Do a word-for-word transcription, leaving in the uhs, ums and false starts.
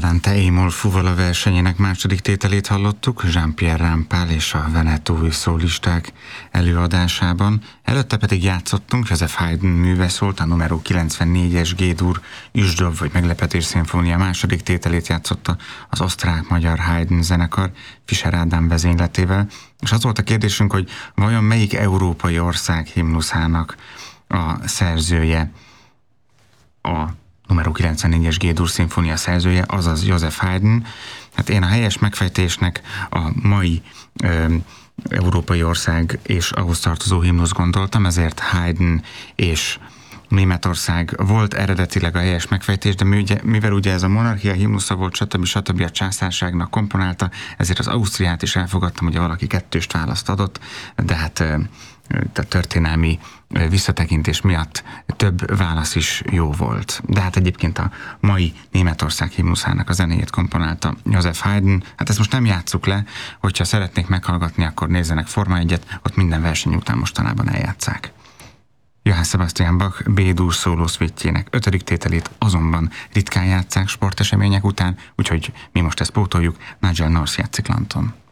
Dante Émol fuvola versenyének második tételét hallottuk Jean-Pierre Rampal és a Venetói szólisták előadásában. Előtte pedig játszottunk, Joseph Haydn műve szólt, a numero kilencvennégyes G-dur Üsdov vagy Meglepetés szimfónia második tételét játszotta az osztrák-magyar Haydn zenekar Fischer Ádám vezényletével, és az volt a kérdésünk, hogy vajon melyik európai ország himnuszának a szerzője a numero kilencvennégyes G-dur szimfónia szerzője, azaz Joseph Haydn. Hát én a helyes megfejtésnek a mai ö, európai ország és ahhoz tartozó himnusz gondoltam, ezért Haydn és Németország volt eredetileg a helyes megfejtés, de mivel ugye ez a monarchia himnusza volt, stb. stb. A császárságnak komponálta, ezért az Ausztriát is elfogadtam, ugye valaki kettőst választ adott, de hát a történelmi visszatekintés miatt több válasz is jó volt. De hát egyébként a mai Németország himnuszának a zenéjét komponálta Joseph Haydn. Hát ezt most nem játsszuk le, hogyha szeretnék meghallgatni, akkor nézzenek Forma egyet, ott minden verseny után mostanában eljátsszák. Johann Sebastian Bach B-dur szóló szvítjének ötödik tételét azonban ritkán játsszák sportesemények után, úgyhogy mi most ezt pótoljuk, Nigel North játszik Lanton.